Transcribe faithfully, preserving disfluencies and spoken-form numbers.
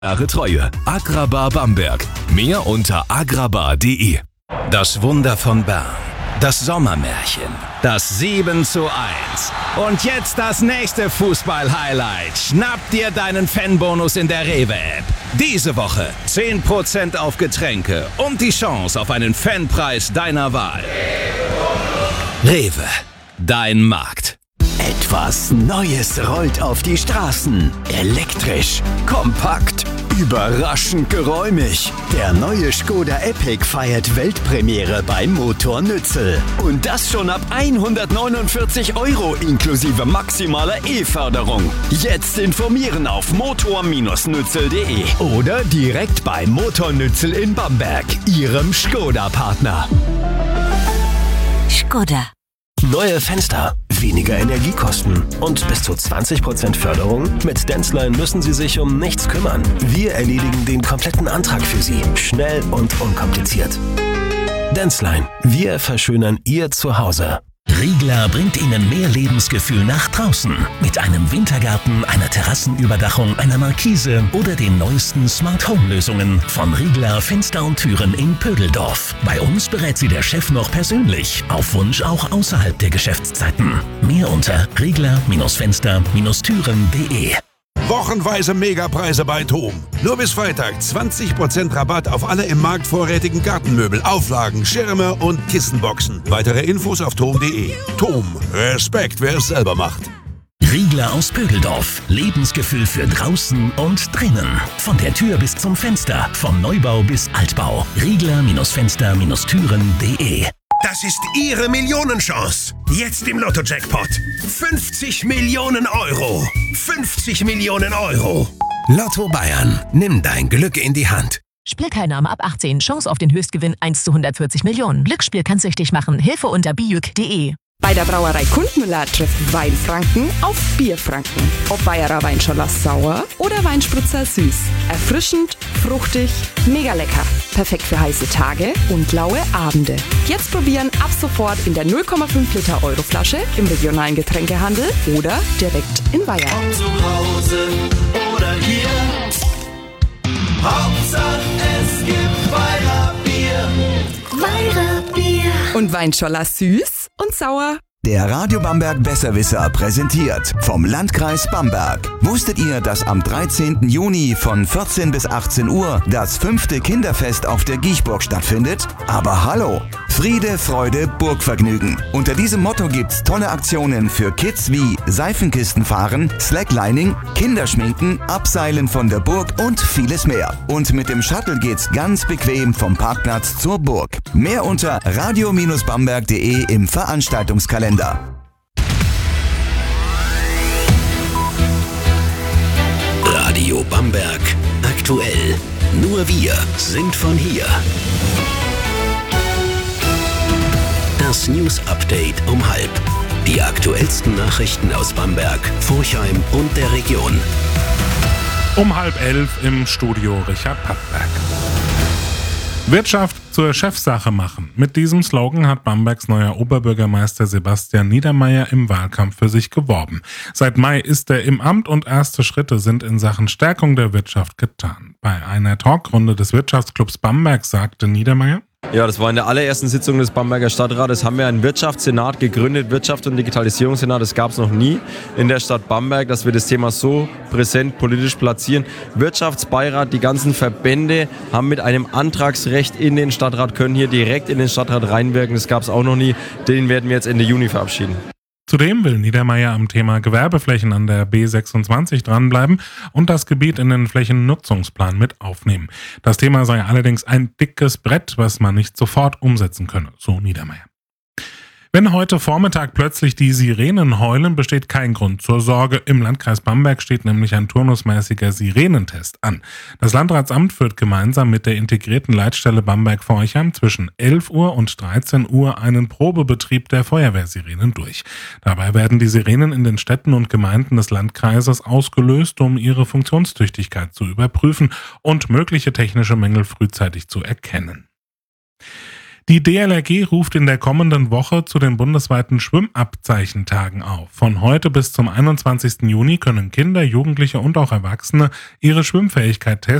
Jahre Treue. Agrabah Bamberg. Mehr unter agrabah punkt de. Das Wunder von Bern. Das Sommermärchen. Das sieben zu eins. Und jetzt das nächste Fußball-Highlight. Schnapp dir deinen Fanbonus in der Rewe-App. Diese Woche zehn Prozent auf Getränke und die Chance auf einen Fanpreis deiner Wahl. Rewe. Dein Markt. Etwas Neues rollt auf die Straßen. Elektrisch, kompakt, überraschend geräumig. Der neue Skoda Epic feiert Weltpremiere beim Motor Nützel. Und das schon ab hundertneunundvierzig Euro inklusive maximaler E-Förderung. Jetzt informieren auf motor Bindestrich nützel punkt de oder direkt bei Motor Nützel in Bamberg, Ihrem Skoda-Partner. Skoda. Neue Fenster, weniger Energiekosten und bis zu zwanzig Prozent Förderung? Mit Denzline müssen Sie sich um nichts kümmern. Wir erledigen den kompletten Antrag für Sie, schnell und unkompliziert. Denzline, wir verschönern Ihr Zuhause. Riegler bringt Ihnen mehr Lebensgefühl nach draußen. Mit einem Wintergarten, einer Terrassenüberdachung, einer Markise oder den neuesten Smart Home Lösungen von Riegler Fenster und Türen in Pödeldorf. Bei uns berät Sie der Chef noch persönlich. Auf Wunsch auch außerhalb der Geschäftszeiten. Mehr unter riegler Fenster Türen punkt de. Wochenweise Megapreise bei TOM. Nur bis Freitag zwanzig Prozent Rabatt auf alle im Markt vorrätigen Gartenmöbel, Auflagen, Schirme und Kissenboxen. Weitere Infos auf tom punkt de. TOM. Respekt, wer es selber macht. Riegler aus Pödeldorf. Lebensgefühl für draußen und drinnen. Von der Tür bis zum Fenster. Vom Neubau bis Altbau. riegler Fenster Türen punkt de. Das ist Ihre Millionenchance. Jetzt im Lotto-Jackpot. fünfzig Millionen Euro. fünfzig Millionen Euro. Lotto Bayern. Nimm dein Glück in die Hand. Spielteilnahme ab achtzehn. Chance auf den Höchstgewinn eins zu hundertvierzig Millionen. Glücksspiel kann süchtig machen. Hilfe unter bijuk punkt de. Bei der Brauerei Kundmüller trifft Weinfranken auf Bierfranken. Ob Weierer Weinscholler sauer oder Weinspritzer süß. Erfrischend, fruchtig, mega lecker. Perfekt für heiße Tage und laue Abende. Jetzt probieren ab sofort in der null Komma fünf Liter Euro-Flasche im regionalen Getränkehandel oder direkt in Weiher. Ob zu Hause oder hier. Hauptsache es gibt Weiher Bier. Weiher Bier. Und Weinscholler süß und sauer. Der Radio Bamberg Besserwisser präsentiert vom Landkreis Bamberg. Wusstet ihr, dass am dreizehnten Juni von vierzehn bis achtzehn Uhr das fünfte Kinderfest auf der Giechburg stattfindet? Aber hallo! Friede, Freude, Burgvergnügen. Unter diesem Motto gibt's tolle Aktionen für Kids wie Seifenkistenfahren, Slacklining, Kinderschminken, Abseilen von der Burg und vieles mehr. Und mit dem Shuttle geht's ganz bequem vom Parkplatz zur Burg. Mehr unter radio Bindestrich bamberg punkt de im Veranstaltungskalender. Radio Bamberg. Aktuell. Nur wir sind von hier. Das News Update um halb. Die aktuellsten Nachrichten aus Bamberg, Forchheim und der Region. Um halb elf im Studio Richard Pattberg. Wirtschaft zur Chefsache machen. Mit diesem Slogan hat Bambergs neuer Oberbürgermeister Sebastian Niedermeyer im Wahlkampf für sich geworben. Seit Mai ist er im Amt und erste Schritte sind in Sachen Stärkung der Wirtschaft getan. Bei einer Talkrunde des Wirtschaftsclubs Bamberg sagte Niedermeyer: Ja, das war in der allerersten Sitzung des Bamberger Stadtrates. Haben wir einen Wirtschaftssenat gegründet, Wirtschaft- und Digitalisierungssenat. Das gab es noch nie in der Stadt Bamberg, dass wir das Thema so präsent politisch platzieren. Wirtschaftsbeirat, die ganzen Verbände haben mit einem Antragsrecht in den Stadtrat, können hier direkt in den Stadtrat reinwirken. Das gab es auch noch nie. Den werden wir jetzt Ende Juni verabschieden. Zudem will Niedermeyer am Thema Gewerbeflächen an der B sechsundzwanzig dranbleiben und das Gebiet in den Flächennutzungsplan mit aufnehmen. Das Thema sei allerdings ein dickes Brett, was man nicht sofort umsetzen könne, so Niedermeyer. Wenn heute Vormittag plötzlich die Sirenen heulen, besteht kein Grund zur Sorge. Im Landkreis Bamberg steht nämlich ein turnusmäßiger Sirenentest an. Das Landratsamt führt gemeinsam mit der integrierten Leitstelle Bamberg-Forchheim zwischen elf Uhr und dreizehn Uhr einen Probebetrieb der Feuerwehrsirenen durch. Dabei werden die Sirenen in den Städten und Gemeinden des Landkreises ausgelöst, um ihre Funktionstüchtigkeit zu überprüfen und mögliche technische Mängel frühzeitig zu erkennen. Die D L R G ruft in der kommenden Woche zu den bundesweiten Schwimmabzeichentagen auf. Von heute bis zum einundzwanzigsten Juni können Kinder, Jugendliche und auch Erwachsene ihre Schwimmfähigkeit testen